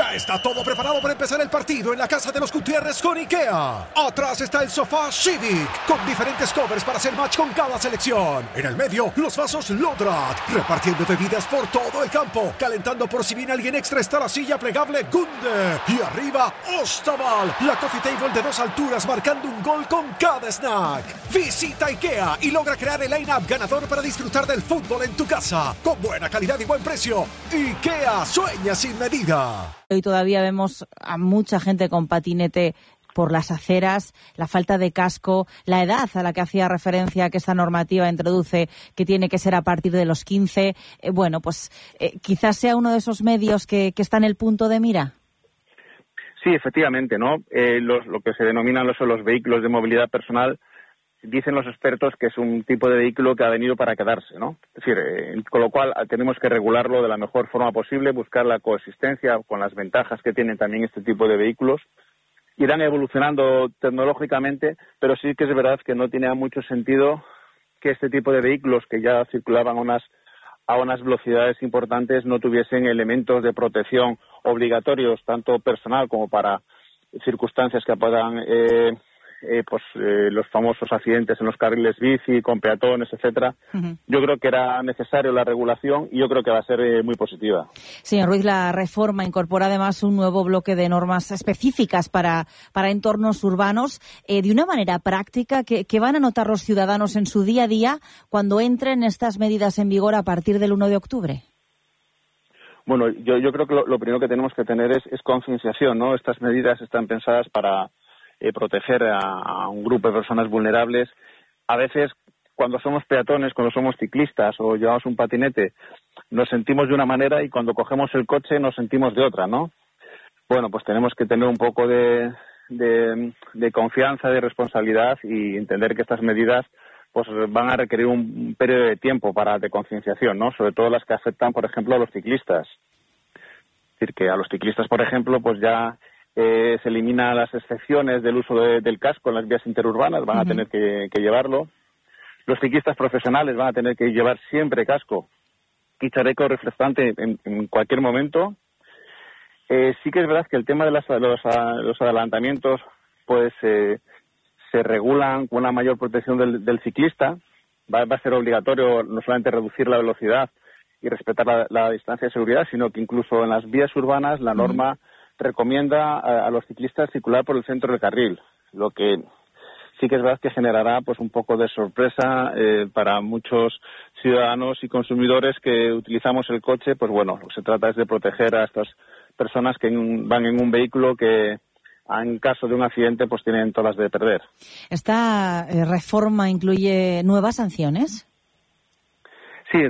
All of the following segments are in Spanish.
Ya está todo preparado para empezar el partido en la casa de los Gutiérrez con IKEA. Atrás está el sofá Civic, con diferentes covers para hacer match con cada selección. En el medio, los vasos Lodrat, repartiendo bebidas por todo el campo. Calentando por si viene alguien extra está la silla plegable Gunde. Y arriba, Ostaval, la coffee table de 2 alturas marcando un gol con cada snack. Visita IKEA y logra crear el line-up ganador para disfrutar del fútbol en tu casa. Con buena calidad y buen precio. IKEA, sueña sin medida. Hoy todavía vemos a mucha gente con patinete por las aceras, la falta de casco, la edad a la que hacía referencia que esta normativa introduce, que tiene que ser a partir de los 15. Quizás sea uno de esos medios que está en el punto de mira. Sí, efectivamente, ¿no? Lo que se denominan los vehículos de movilidad personal, dicen los expertos que es un tipo de vehículo que ha venido para quedarse, ¿no? Es decir, con lo cual tenemos que regularlo de la mejor forma posible, buscar la coexistencia con las ventajas que tienen también este tipo de vehículos. Irán evolucionando tecnológicamente, pero sí que es verdad que no tenía mucho sentido que este tipo de vehículos que ya circulaban a unas velocidades importantes no tuviesen elementos de protección obligatorios, tanto personal como para circunstancias que puedan los famosos accidentes en los carriles bici, con peatones, etcétera. Uh-huh. Yo creo que era necesario la regulación y yo creo que va a ser muy positiva. Señor Ruiz, la reforma incorpora además un nuevo bloque de normas específicas para entornos urbanos, de una manera práctica que van a notar los ciudadanos en su día a día cuando entren estas medidas en vigor a partir del 1 de octubre. Bueno, yo creo que lo primero que tenemos que tener es concienciación, ¿no? Estas medidas están pensadas para proteger a un grupo de personas vulnerables. A veces, cuando somos peatones, cuando somos ciclistas o llevamos un patinete, nos sentimos de una manera y cuando cogemos el coche nos sentimos de otra, ¿no? Bueno, pues tenemos que tener un poco de confianza, de responsabilidad y entender que estas medidas pues van a requerir un periodo de tiempo de concienciación, ¿no? Sobre todo las que afectan, por ejemplo, a los ciclistas. Es decir, que a los ciclistas, por ejemplo, pues ya se eliminan las excepciones del uso del casco en las vías interurbanas, van a tener que llevarlo. Los ciclistas profesionales van a tener que llevar siempre casco y chaleco reflectante en cualquier momento. Sí que es verdad que el tema de los adelantamientos pues se regulan con una mayor protección del ciclista. Va a ser obligatorio no solamente reducir la velocidad y respetar la distancia de seguridad, sino que incluso en las vías urbanas la norma recomienda a los ciclistas circular por el centro del carril, lo que sí que es verdad que generará pues un poco de sorpresa para muchos ciudadanos y consumidores que utilizamos el coche. Pues bueno, lo que se trata es de proteger a estas personas que van en un vehículo que en caso de un accidente pues tienen todas las de perder. ¿Esta reforma incluye nuevas sanciones? Sí,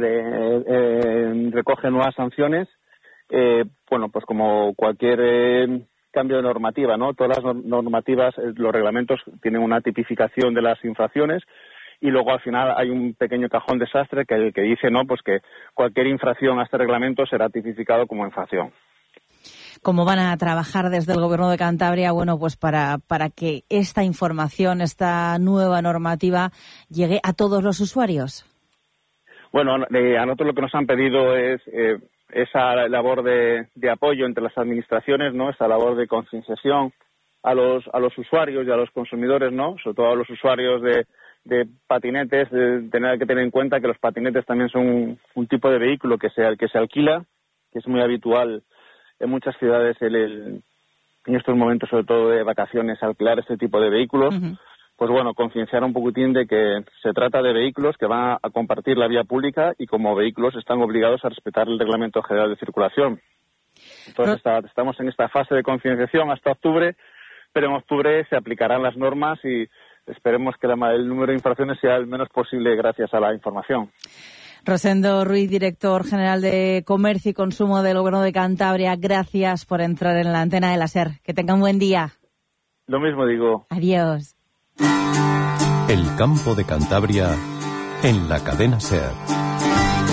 recoge nuevas sanciones. Pues como cualquier cambio de normativa, ¿no? Todas las normativas, los reglamentos tienen una tipificación de las infracciones y luego al final hay un pequeño cajón desastre que dice, ¿no? Pues que cualquier infracción a este reglamento será tipificado como infracción. ¿Cómo van a trabajar desde el Gobierno de Cantabria, pues para que esta información, esta nueva normativa llegue a todos los usuarios? Bueno, a nosotros lo que nos han pedido es esa labor de apoyo entre las administraciones, ¿no? Esa labor de concienciación a los usuarios y a los consumidores, ¿no? Sobre todo a los usuarios de patinetes, tener que tener en cuenta que los patinetes también son un tipo de vehículo que se alquila, que es muy habitual en muchas ciudades en estos momentos, sobre todo de vacaciones, alquilar este tipo de vehículos. Uh-huh. Pues bueno, concienciar un poquitín de que se trata de vehículos que van a compartir la vía pública y como vehículos están obligados a respetar el Reglamento General de Circulación. Entonces estamos en esta fase de concienciación hasta octubre, pero en octubre se aplicarán las normas y esperemos que el número de infracciones sea el menos posible gracias a la información. Rosendo Ruiz, director general de Comercio y Consumo del Gobierno de Cantabria, gracias por entrar en la antena de la SER. Que tenga un buen día. Lo mismo digo. Adiós. El campo de Cantabria en la cadena SER.